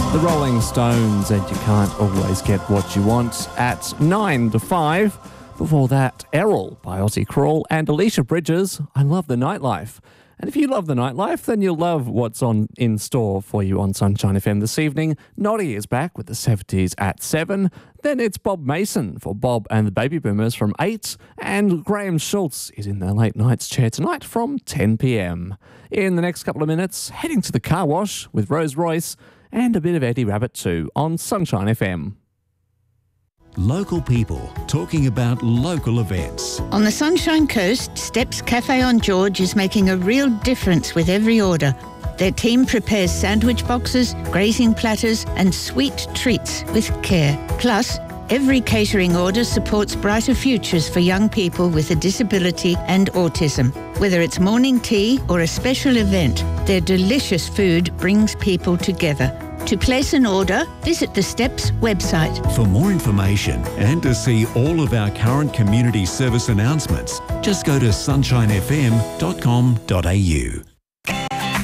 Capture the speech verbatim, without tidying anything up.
The Rolling Stones, and you can't always get what you want at nine to five. Before that, Errol by Ozzy Crawl and Alicia Bridges, I Love the Nightlife. And if you love the nightlife, then you'll love what's on in store for you on Sunshine F M this evening. Noddy is back with the seventies at seven. Then it's Bob Mason for Bob and the Baby Boomers from eight. And Graham Schultz is in the late nights chair tonight from ten p.m. In the next couple of minutes, heading to the car wash with Rose Royce and a bit of Eddie Rabbit too on Sunshine F M. Local people talking about local events. On the Sunshine Coast, Steps Cafe on George is making a real difference with every order. Their team prepares sandwich boxes, grazing platters and sweet treats with care. Plus, every catering order supports brighter futures for young people with a disability and autism. Whether it's morning tea or a special event, their delicious food brings people together. To place an order, visit the Steps website. For more information and to see all of our current community service announcements, just go to sunshine f m dot com dot a u.